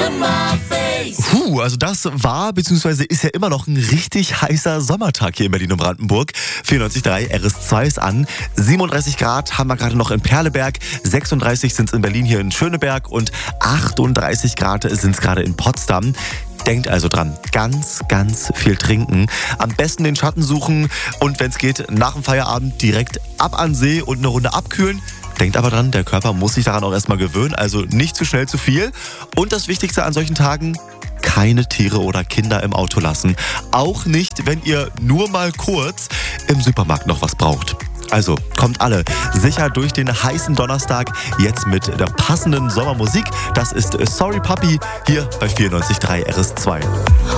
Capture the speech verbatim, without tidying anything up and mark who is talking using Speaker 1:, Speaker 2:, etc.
Speaker 1: Sommerface.
Speaker 2: Puh, also das war bzw. ist ja immer noch ein richtig heißer Sommertag hier in Berlin und Brandenburg. vierundneunzig Komma drei R S zwei ist an. siebenunddreißig Grad haben wir gerade noch in Perleberg. sechsunddreißig sind es in Berlin hier in Schöneberg und achtunddreißig Grad sind es gerade in Potsdam. Denkt also dran, ganz, ganz viel trinken. Am besten den Schatten suchen und wenn es geht, nach dem Feierabend direkt ab an See und eine Runde abkühlen. Denkt aber dran, der Körper muss sich daran auch erstmal gewöhnen, also nicht zu schnell zu viel. Und das Wichtigste an solchen Tagen, keine Tiere oder Kinder im Auto lassen. Auch nicht, wenn ihr nur mal kurz im Supermarkt noch was braucht. Also kommt alle sicher durch den heißen Donnerstag jetzt mit der passenden Sommermusik. Das ist Sorry Puppy hier bei vierundneunzig Komma drei R S zwei.